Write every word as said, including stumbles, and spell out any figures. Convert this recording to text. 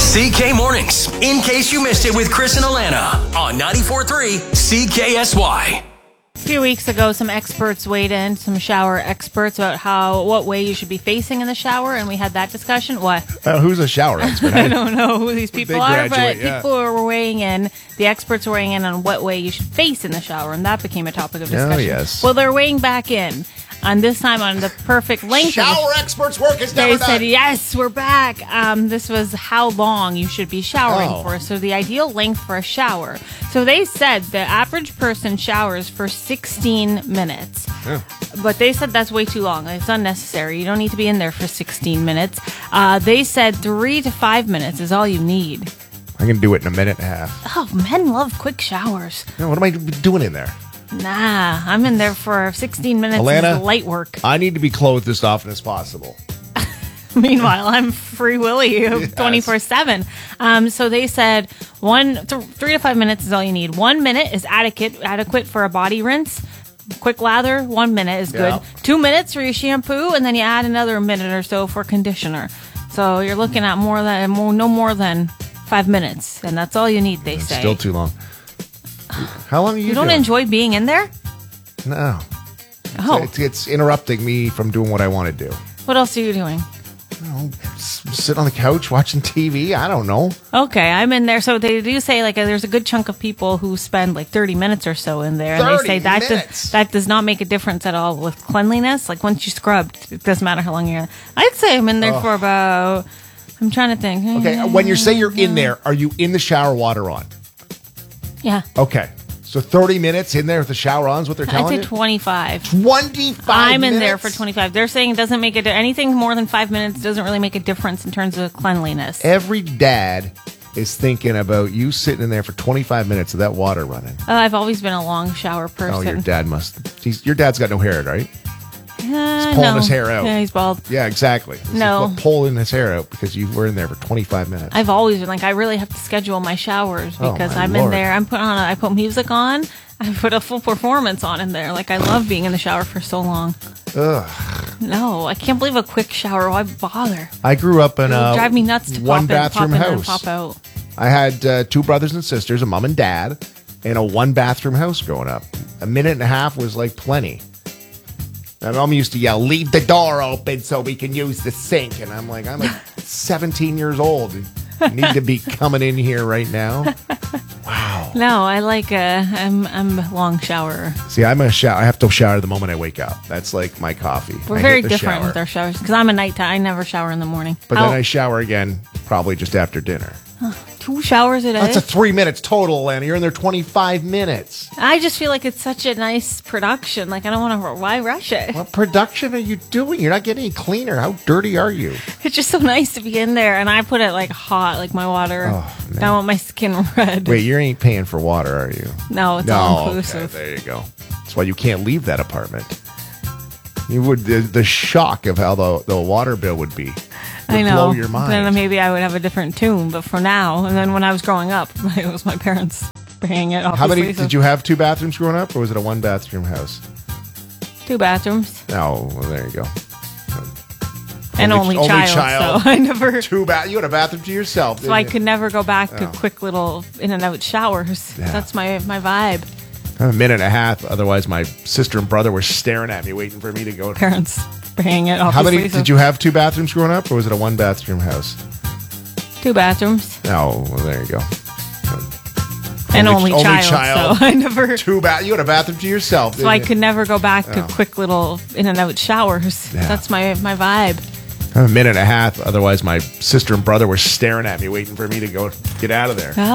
C K Mornings, in case you missed it with Chris and Alana on ninety-four point three C K S Y. A few weeks ago, some experts weighed in, some shower experts, about how what way you should be facing in the shower, and we had that discussion. What? Uh, who's a shower expert? I don't know who these people They are, graduate, but yeah. people were weighing in. The experts were weighing in on what way you should face in the shower, and that became a topic of discussion. Oh, yes. Well, they're weighing back in. On this time, on the perfect length of Shower experts' work is They never said, done. yes, we're back. Um, this was how long you should be showering Oh. for. So the ideal length for a shower. So they said the average person showers for sixteen minutes. Yeah. But they said that's way too long. It's unnecessary. You don't need to be in there for sixteen minutes. Uh, they said three to five minutes is all you need. I can do it in a minute and a half. Oh, men love quick showers. No, what am I doing in there? Nah, I'm in there for sixteen minutes. Alana, is light work. I need to be clothed as often as possible. Meanwhile, I'm Free Willy twenty-four seven. Um, so they said one, th- three to five minutes is all you need. One minute is adequate, adequate for a body rinse. Quick lather, one minute is good. Yeah. Two minutes for your shampoo, and then you add another minute or so for conditioner. So you're looking at more than more, no more than five minutes, and that's all you need. They It's say. still too long. How long are you? You don't doing? enjoy being in there? No. Oh, It's, it's interrupting me from doing what I want to do. what else are you doing? S- sit on the couch watching T V. I don't know. Okay, I'm in there. So they do say like uh, there's a good chunk of people who spend like thirty minutes or so in there, and they thirty say that does, minutes? that does not make a difference at all with cleanliness. Like once you scrub, it doesn't matter how long you're. I'd say I'm in there for about. I'm trying to think. Okay, when you say you're in there, are you in the shower water on? Yeah, Okay. So thirty minutes in there with the shower on is what they're I'd telling say you? twenty-five. twenty-five I'm in minutes? there for twenty-five. They're saying it doesn't make it anything more than five minutes doesn't really make a difference in terms of cleanliness. Every dad is thinking about you sitting in there for twenty-five minutes of that water running. Uh, I've always been a long shower person. Oh, your dad must. He's, your dad's got no hair, right? Uh, He's pulling no. his hair out. Yeah, he's bald. Yeah, exactly. This No. is what pulling his hair out because you were in there for twenty-five minutes. I've always been like I really have to schedule my showers Oh, because my I'm Lord. in there. I'm put on. A, I put music on. I put a full performance on in there. Like I love being in the shower for so long. Ugh. No, I can't believe a quick shower. Why bother? I grew up in It would a drive me nuts to one pop bathroom in, pop in house. and pop out. I had uh, two brothers and sisters, a mom and dad, in a one bathroom house growing up. A minute and a half was like plenty. My mom used to yell, "Leave the door open so we can use the sink." And I'm like, I'm like seventeen years old. You need to be coming in here right now. Wow. No, I like a. I'm I'm a long showerer. See, I'm a shower. I have to shower the moment I wake up. That's like my coffee. We're I very hit the different shower. with our showers because I'm a nighttime. I never shower in the morning. But I'll- then I shower again, probably just after dinner. two showers a day. That's a three minutes total, Lana. You're in there twenty-five minutes. I just feel like it's such a nice production. Like I don't want to. Why rush it? What production are you doing? You're not getting any cleaner. How dirty are you? It's just so nice to be in there, and I put it like hot, like my water. Oh, man. I want my skin red. Wait, you ain't paying for water, are you? No, it's no, all okay, inclusive. there you go. That's why you can't leave that apartment. You would the, the shock of how the the water bill would be. Would I know. blow your mind. Then maybe I would have a different tune, but for now, and then when I was growing up, it was my parents paying it. How many obviously, so- did you have? Two bathrooms growing up, or was it a one bathroom house? Two bathrooms Oh, well, there you go. and only, only child, child. So I never. Two bath. You had a bathroom to yourself. So didn't I you? could never go back to Oh. quick little in and out showers. Yeah. That's my my vibe. A minute and a half. Otherwise, my sister and brother were staring at me, waiting for me to go. Parents paying it. How many obviously, so- did you have? Two bathrooms growing up, or was it a one bathroom house? Two bathrooms Oh, well, there you go. and Only- only, only child, child. So I never. Two bath. You had a bathroom to yourself. So I didn't could never go back to Oh. quick little in and out showers. Yeah. That's my my vibe. you? A minute and a half. Otherwise, my sister and brother were staring at me, waiting for me to go get out of there. Oh.